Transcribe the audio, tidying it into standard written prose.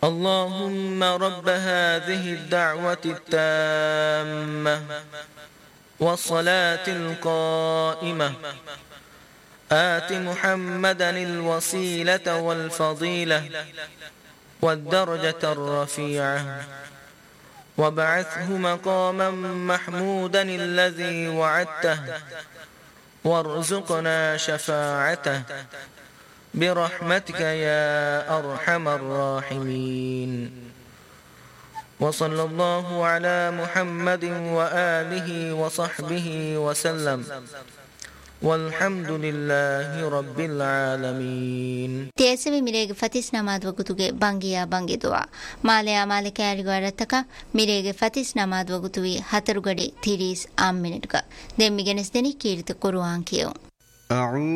اللهم رب هذه الدعوة التامة والصلاة القائمة آت محمدا الوسيلة والفضيلة والدرجة الرفيعة وابعثه مقاما محمودا الذي وعدته وارزقنا شفاعته برحمتك يا أرحم الراحمين. وصلى الله على محمد وآله وصحبه وسلم والحمد لله رب العالمين. تيسمي ميريغ فتيس نماز وقتوغي بانگيا بانگي دعا ماليا مالكا يالغارتك ميريغ فتيس نماز وقتوغي هترغدي تيريس آم منتك دمي گنس دني كيرت قرآن كيو.